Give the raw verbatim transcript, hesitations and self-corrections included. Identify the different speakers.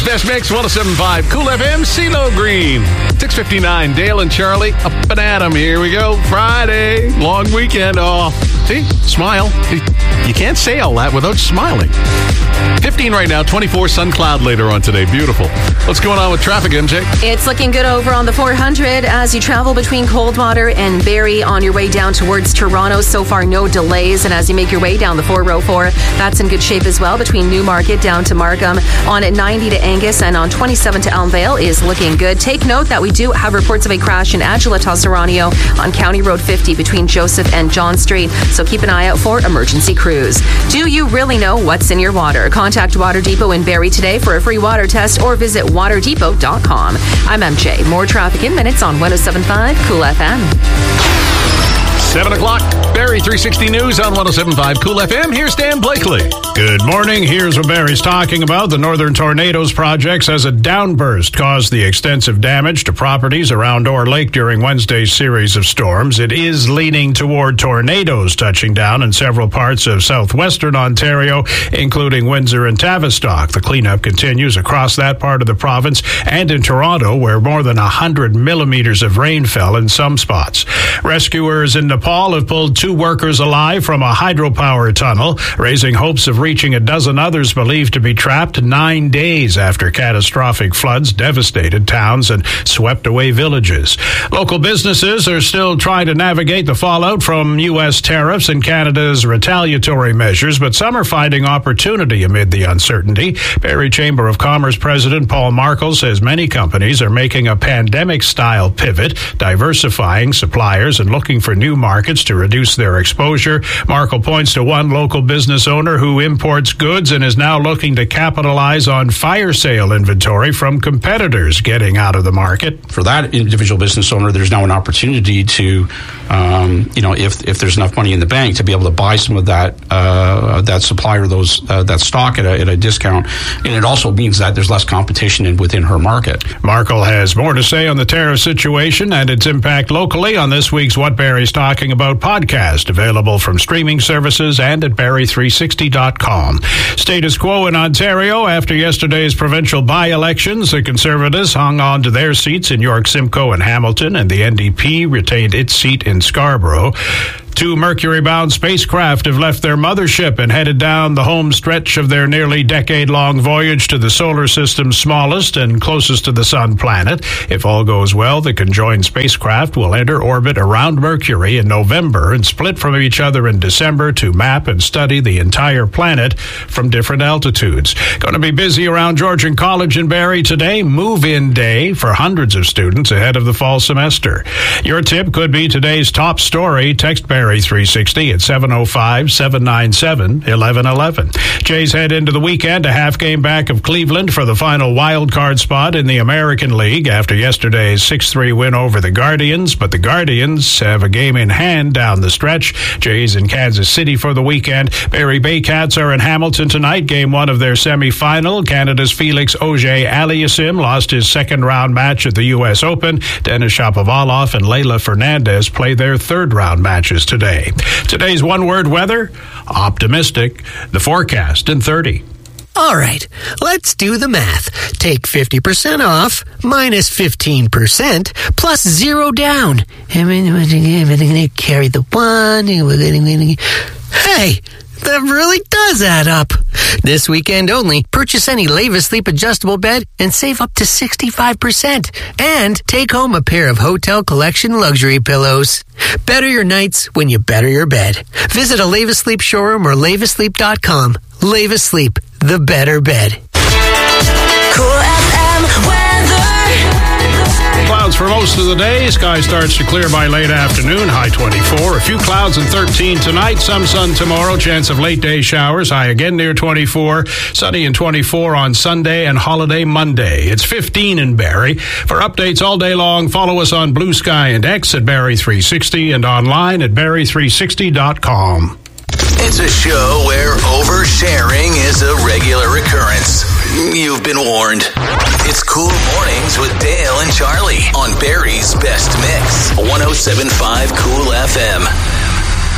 Speaker 1: Best Mix, one oh seven point five. Cool F M, CeeLo Green. six fifty-nine, Dale and Charlie, up and at 'em. Here we go. Friday, long weekend. Oh, see? Smile. You can't say all that without smiling. fifteen right now, twenty-four, sun cloud later on today. Beautiful. What's going on with traffic, M J?
Speaker 2: It's looking good over on the four hundred as you travel between Coldwater and Barrie on your way down towards Toronto. So far, no delays. And as you make your way down the four oh four, that's in good shape as well between Newmarket down to Markham. On at ninety to Angus and on twenty-seven to Elmvale is looking good. Take note that we do have reports of a crash in Agilita Serrano on County Road fifty between Joseph and John Street. So keep an eye out for emergency crews. Do you really know what's in your water? Contact Water Depot in Barrie today for a free water test or visit water depot dot com. I'm M J. More traffic in minutes on one oh seven point five Cool F M.
Speaker 1: seven o'clock, Barrie three sixty News on one oh seven point five Cool F M. Here's Dan Blakely.
Speaker 3: Good morning. Here's what Barrie's talking about. The Northern Tornadoes Project says a downburst caused the extensive damage to properties around Orr Lake during Wednesday's series of storms. It is leaning toward tornadoes touching down in several parts of southwestern Ontario, including Windsor and Tavistock. The cleanup continues across that part of the province and in Toronto, where more than one hundred millimeters of rain fell in some spots. Rescuers in Nepal have pulled two workers alive from a hydropower tunnel, raising hopes of reaching a dozen others believed to be trapped nine days after catastrophic floods devastated towns and swept away villages. Local businesses are still trying to navigate the fallout from U S tariffs and Canada's retaliatory measures, but some are finding opportunity amid the uncertainty. Barrie Chamber of Commerce President Paul Markle says many companies are making a pandemic-style pivot, diversifying suppliers and looking for new markets to reduce their exposure. Markle points to one local business owner who imports goods and is now looking to capitalize on fire sale inventory from competitors getting out of the market.
Speaker 4: For that individual business owner, there's now an opportunity to, um, you know, if if there's enough money in the bank to be able to buy some of that uh, that supply or those uh, that stock at a, at a discount, and it also means that there's less competition in, within her market.
Speaker 3: Markle has more to say on the tariff situation and its impact locally on this week's What Barrie's Talking About podcast, available from streaming services and at barrie three sixty dot com. Status quo in Ontario after yesterday's provincial by-elections. The Conservatives hung on to their seats in York, Simcoe and Hamilton, and the N D P retained its seat in Scarborough. Two Mercury-bound spacecraft have left their mothership and headed down the home stretch of their nearly decade-long voyage to the solar system's smallest and closest to the sun planet. If all goes well, the conjoined spacecraft will enter orbit around Mercury in November and split from each other in December to map and study the entire planet from different altitudes. Going to be busy around Georgian College in Barrie today. Move-in day for hundreds of students ahead of the fall semester. Your tip could be today's top story. Text Barrie three sixty at seven oh five, seven nine seven, eleven eleven. Jays head into the weekend a half game back of Cleveland for the final wild card spot in the American League after yesterday's six three win over the Guardians, but the Guardians have a game in hand down the stretch. Jays in Kansas City for the weekend. Barrie Baycats are in Hamilton tonight, game one of their semi-final. Canada's Felix Auger-Aliassime lost his second round match at the U S Open. Denis Shapovalov and Leylah Fernandez play their third round matches today. Today's one-word weather, optimistic. The forecast in thirty.
Speaker 5: All right, let's do the math. Take fifty percent off, minus fifteen percent, plus zero down. Carry the one. Hey, that really does add up. This weekend only, purchase any Leva Sleep adjustable bed and save up to sixty-five percent. And take home a pair of Hotel Collection luxury pillows. Better your nights when you better your bed. Visit a Leva Sleep showroom or leva sleep dot com. Leva Sleep, the better bed.
Speaker 6: Cool F M weather.
Speaker 3: Clouds for most of the day. Sky starts to clear by late afternoon. High twenty-four. A few clouds and thirteen tonight. Some sun tomorrow. Chance of late day showers. High again near twenty-four. Sunny and twenty-four on Sunday and holiday Monday. It's fifteen in Barrie. For updates all day long, follow us on Blue Sky and X at Barrie three sixty and online at barrie three sixty dot com.
Speaker 7: It's a show where oversharing is a regular occurrence. You've been warned. It's Cool Mornings with Dale and Charlie on Barrie's Best Mix, one oh seven point five Cool F M.